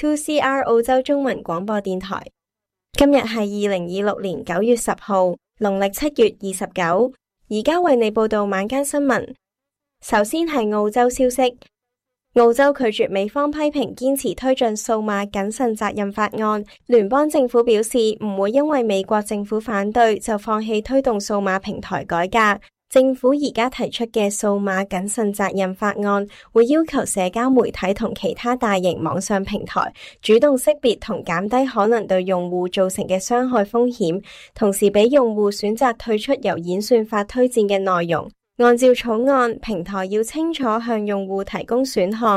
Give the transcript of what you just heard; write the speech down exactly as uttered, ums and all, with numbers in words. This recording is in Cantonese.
two C R 澳洲中文廣播電台。今日係二零二六年九月十號，農曆七月二十九。而家為你報道晚間新聞。首先係澳洲消息。澳洲拒絕美方批評，堅持推進數碼謹慎責任法案。聯邦政府表示唔會因為美國政府反對就放棄推動數碼平台改革。政府而家提出嘅數碼謹慎責任法案，會要求社交媒體同其他大型網上平台主動識別同減低可能對用戶造成嘅傷害風險，同時俾用戶選擇退出由演算法推薦嘅內容。按照草案，平台要清楚向用戶提供選項，